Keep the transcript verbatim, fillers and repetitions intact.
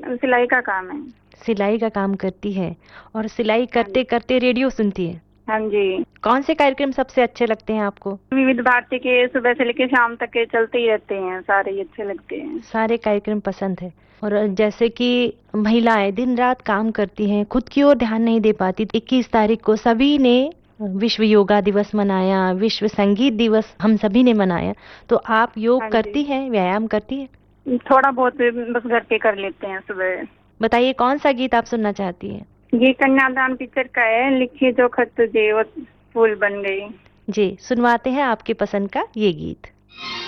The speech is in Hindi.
सिलाई का काम है। सिलाई का काम करती है और सिलाई हाँ करते करते रेडियो सुनती है। हाँ जी। कौन से कार्यक्रम सबसे अच्छे लगते हैं आपको? विविध भारती के सुबह से लेकर शाम तक के चलते ही रहते हैं, सारे ही अच्छे लगते हैं। सारे कार्यक्रम पसंद है। और जैसे कि महिलाएं दिन रात काम करती हैं, खुद की ओर ध्यान नहीं दे पाती। इक्कीस तारीख को सभी ने विश्व योगा दिवस मनाया, विश्व संगीत दिवस हम सभी ने मनाया। तो आप योग हाँ जी। करती हैं, व्यायाम करती हैं? थोड़ा बहुत बस घर पे कर लेते हैं सुबह। बताइए कौन सा गीत आप सुनना चाहती हैं? ये कन्यादान पिक्चर का है, लिखी जो खत तुझे वो फूल बन गई। जी, सुनवाते हैं आपके पसंद का ये गीत।